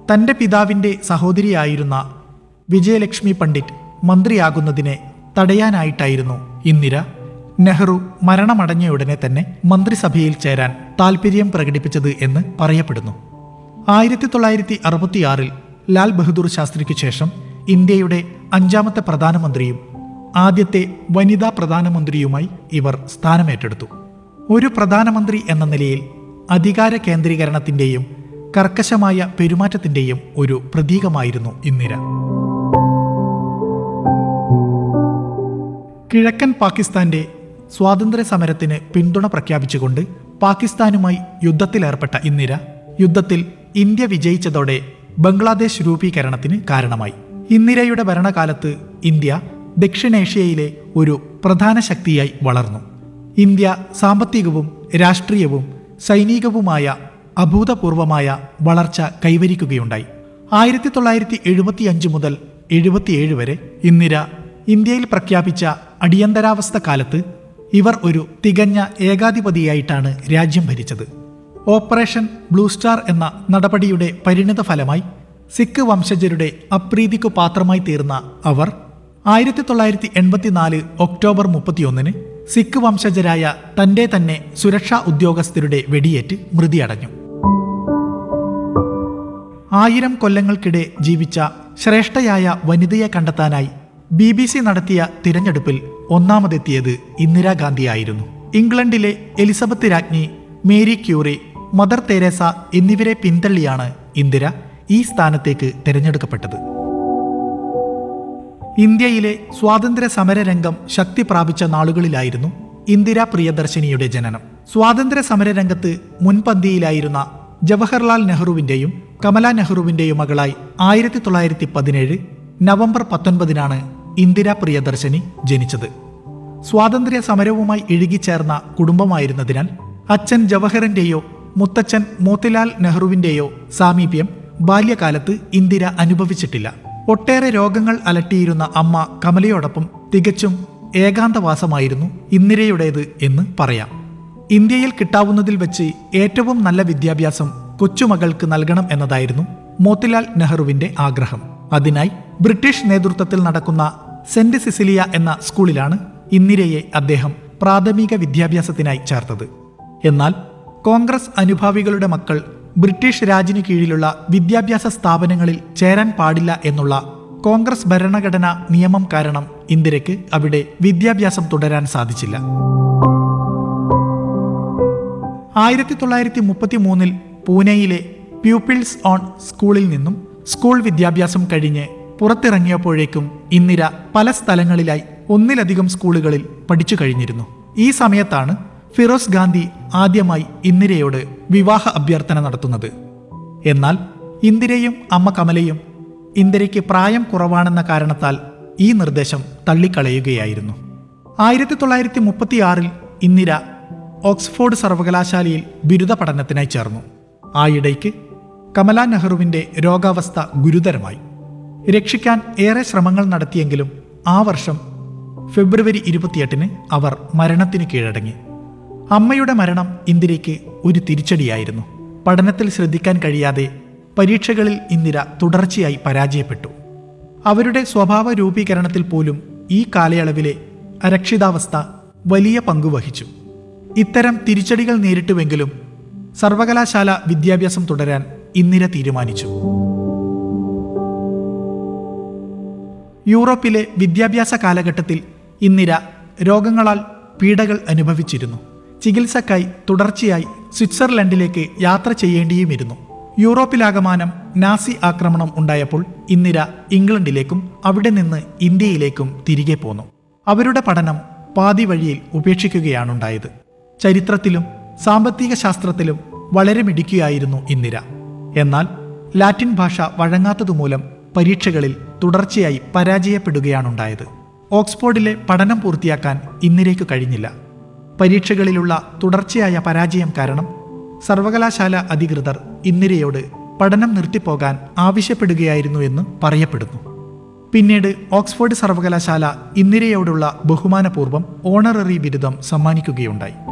തൻ്റെ പിതാവിൻ്റെ സഹോദരിയായിരുന്ന വിജയലക്ഷ്മി പണ്ഡിറ്റ് മന്ത്രിയാകുന്നതിനെ തടയാനായിട്ടായിരുന്നു ഇന്ദിര നെഹ്റു മരണമടഞ്ഞയുടനെ തന്നെ മന്ത്രിസഭയിൽ ചേരാൻ താൽപ്പര്യം പ്രകടിപ്പിച്ചത് എന്ന് പറയപ്പെടുന്നു. 1966 ലാൽ ബഹദൂർ ശാസ്ത്രിക്ക് ശേഷം ഇന്ത്യയുടെ 5ാമത്തെ പ്രധാനമന്ത്രിയും ആദ്യത്തെ വനിതാ പ്രധാനമന്ത്രിയുമായി ഇവർ സ്ഥാനമേറ്റെടുത്തു. ഒരു പ്രധാനമന്ത്രി എന്ന നിലയിൽ അധികാര കേന്ദ്രീകരണത്തിൻ്റെയും കർക്കശമായ പെരുമാറ്റത്തിൻ്റെയും ഒരു പ്രതീകമായിരുന്നു ഇന്ദിര. കിഴക്കൻ പാകിസ്ഥാന്റെ സ്വാതന്ത്ര്യ സമരത്തിന് പിന്തുണ പ്രഖ്യാപിച്ചുകൊണ്ട് പാകിസ്ഥാനുമായി യുദ്ധത്തിലേർപ്പെട്ട ഇന്ദിര യുദ്ധത്തിൽ ഇന്ത്യ വിജയിച്ചതോടെ ബംഗ്ലാദേശ് രൂപീകരണത്തിന് കാരണമായി. ഇന്ദിരയുടെ ഭരണകാലത്ത് ഇന്ത്യ ദക്ഷിണേഷ്യയിലെ ഒരു പ്രധാന ശക്തിയായി വളർന്നു. ഇന്ത്യ സാമ്പത്തികവും രാഷ്ട്രീയവും സൈനികവുമായ അഭൂതപൂർവമായ വളർച്ച കൈവരിക്കുകയുണ്ടായി. 1975 മുതൽ 77 വരെ ഇന്ദിര ഇന്ത്യയിൽ പ്രഖ്യാപിച്ച അടിയന്തരാവസ്ഥ കാലത്ത് ഇവർ ഒരു തികഞ്ഞ ഏകാധിപതിയായിട്ടാണ് രാജ്യം ഭരിച്ചത്. ഓപ്പറേഷൻ ബ്ലൂ സ്റ്റാർ എന്ന നടപടിയുടെ പരിണിത ഫലമായി സിഖ് വംശജരുടെ അപ്രീതിക്കു പാത്രമായി തീർന്ന അവർ 1984 ഒക്ടോബർ 31 സിഖ് വംശജരായ തന്റെ തന്നെ സുരക്ഷാ ഉദ്യോഗസ്ഥരുടെ വെടിയേറ്റ് മൃതിയടഞ്ഞു. 1000 കൊല്ലങ്ങൾക്കിടെ ജീവിച്ച ശ്രേഷ്ഠയായ വനിതയെ കണ്ടെത്താനായി BBC നടത്തിയ തിരഞ്ഞെടുപ്പിൽ ഒന്നാമതെത്തിയത് ഇന്ദിരാഗാന്ധിയായിരുന്നു. ഇംഗ്ലണ്ടിലെ എലിസബത്ത് രാജ്ഞി, മേരി ക്യൂറി, മദർ തെരേസ എന്നിവരെ പിന്തള്ളിയാണ് ഇന്ദിര ഈ സ്ഥാനത്തേക്ക് തിരഞ്ഞെടുക്കപ്പെട്ടത്. ഇന്ത്യയിലെ സ്വാതന്ത്ര്യ സമരരംഗം ശക്തി പ്രാപിച്ച നാളുകളിലായിരുന്നു ഇന്ദിര പ്രിയദർശിനിയുടെ ജനനം. സ്വാതന്ത്ര്യ സമരരംഗത്ത് മുൻപന്തിയിലായിരുന്ന ജവഹർലാൽ നെഹ്റുവിൻ്റെയും കമല നെഹ്റുവിൻ്റെയും മകളായി 1917 നവംബർ 19 ഇന്ദിര പ്രിയദർശിനി ജനിച്ചത്. സ്വാതന്ത്ര്യ സമരവുമായി ഇഴുകിച്ചേർന്ന കുടുംബമായിരുന്നതിനാൽ അച്ഛൻ ജവഹറിന്റെയോ മുത്തച്ഛൻ മോത്തിലാൽ നെഹ്റുവിന്റെയോ സാമീപ്യം ബാല്യകാലത്ത് ഇന്ദിര അനുഭവിച്ചിട്ടില്ല. ഒട്ടേറെ രോഗങ്ങൾ അലട്ടിയിരുന്ന അമ്മ കമലയോടൊപ്പം തികച്ചും ഏകാന്തവാസമായിരുന്നു ഇന്ദിരയുടേത് എന്ന് പറയാം. ഇന്ത്യയിൽ കിട്ടാവുന്നതിൽ വെച്ച് ഏറ്റവും നല്ല വിദ്യാഭ്യാസം കൊച്ചുമകൾക്ക് നൽകണം എന്നതായിരുന്നു മോത്തിലാൽ നെഹ്റുവിന്റെ ആഗ്രഹം. അതിനായി ബ്രിട്ടീഷ് നേതൃത്വത്തിൽ നടക്കുന്ന സെന്റ് സിസിലിയ എന്ന സ്കൂളിലാണ് ഇന്ദിരയെ അദ്ദേഹം പ്രാഥമിക വിദ്യാഭ്യാസത്തിനായി ചേർത്തത്. എന്നാൽ കോൺഗ്രസ് അനുഭാവികളുടെ മക്കൾ ബ്രിട്ടീഷ് രാജിനു കീഴിലുള്ള വിദ്യാഭ്യാസ സ്ഥാപനങ്ങളിൽ ചേരാൻ പാടില്ല എന്നുള്ള കോൺഗ്രസ് ഭരണഘടനാ നിയമം കാരണം ഇന്ദിരയ്ക്ക് അവിടെ വിദ്യാഭ്യാസം തുടരാൻ സാധിച്ചില്ല. 1933 പൂനെയിലെ പ്യൂപ്പിൾസ് ഓൺ സ്കൂളിൽ നിന്നും സ്കൂൾ വിദ്യാഭ്യാസം കഴിഞ്ഞ് പുറത്തിറങ്ങിയപ്പോഴേക്കും ഇന്ദിര പല സ്ഥലങ്ങളിലായി ഒന്നിലധികം സ്കൂളുകളിൽ പഠിച്ചു കഴിഞ്ഞിരുന്നു. ഈ സമയത്താണ് ഫിറോസ് ഗാന്ധി ആദ്യമായി ഇന്ദിരയോട് വിവാഹ അഭ്യർത്ഥന നടത്തുന്നത്. എന്നാൽ ഇന്ദിരയും അമ്മ കമലയും ഇന്ദിരയ്ക്ക് പ്രായം കുറവാണെന്ന കാരണത്താൽ ഈ നിർദ്ദേശം തള്ളിക്കളയുകയായിരുന്നു. 1936 ഇന്ദിര ഓക്സ്ഫോർഡ് സർവകലാശാലയിൽ ബിരുദ പഠനത്തിനായി ചേർന്നു. ആയിടയ്ക്ക് കമല നെഹ്റുവിന്റെ രോഗാവസ്ഥ ഗുരുതരമായി. രക്ഷിക്കാൻ ഏറെ ശ്രമങ്ങൾ നടത്തിയെങ്കിലും ആ വർഷം ഫെബ്രുവരി 28 അവർ മരണത്തിന് കീഴടങ്ങി. അമ്മയുടെ മരണം ഇന്ദിരയ്ക്ക് ഒരു തിരിച്ചടിയായിരുന്നു. പഠനത്തിൽ ശ്രദ്ധിക്കാൻ കഴിയാതെ പരീക്ഷകളിൽ ഇന്ദിര തുടർച്ചയായി പരാജയപ്പെട്ടു. അവരുടെ സ്വഭാവ രൂപീകരണത്തിൽ പോലും ഈ കാലയളവിലെ അരക്ഷിതാവസ്ഥ വലിയ പങ്കുവഹിച്ചു. ഇത്തരം തിരിച്ചടികൾ നേരിട്ടുവെങ്കിലും സർവകലാശാല വിദ്യാഭ്യാസം തുടരാൻ ഇന്ദിര തീരുമാനിച്ചു. യൂറോപ്പിലെ വിദ്യാഭ്യാസ കാലഘട്ടത്തിൽ ഇന്ദിര രോഗങ്ങളാൽ പീഡകൾ അനുഭവിച്ചിരുന്നു. ചികിത്സക്കായി തുടർച്ചയായി സ്വിറ്റ്സർലൻഡിലേക്ക് യാത്ര ചെയ്യേണ്ടിയുമിരുന്നു. യൂറോപ്പിലാകമാനം നാസി ആക്രമണം ഉണ്ടായപ്പോൾ ഇന്ദിര ഇംഗ്ലണ്ടിലേക്കും അവിടെ നിന്ന് ഇന്ത്യയിലേക്കും തിരികെ പോന്നു. അവരുടെ പഠനം പാതി വഴിയിൽ ഉപേക്ഷിക്കുകയാണുണ്ടായത്. ചരിത്രത്തിലും സാമ്പത്തിക ശാസ്ത്രത്തിലും വളരെ മിടുക്കിയായിരുന്നു ഇന്ദിര. എന്നാൽ ലാറ്റിൻ ഭാഷ വഴങ്ങാത്തതുമൂലം പരീക്ഷകളിൽ തുടർച്ചയായി പരാജയപ്പെടുകയാണുണ്ടായത്. ഓക്സ്ഫോർഡിലെ പഠനം പൂർത്തിയാക്കാൻ ഇന്ദിരയ്ക്ക് കഴിഞ്ഞില്ല. പരീക്ഷകളിലുള്ള തുടർച്ചയായ പരാജയം കാരണം സർവകലാശാല അധികൃതർ ഇന്ദിരയോട് പഠനം നിർത്തിപ്പോകാൻ ആവശ്യപ്പെടുകയായിരുന്നു എന്ന് പറയപ്പെടുന്നു. പിന്നീട് ഓക്സ്ഫോർഡ് സർവകലാശാല ഇന്ദിരയോടുള്ള ബഹുമാനപൂർവ്വം ഓണററി ബിരുദം സമ്മാനിക്കുകയുണ്ടായി.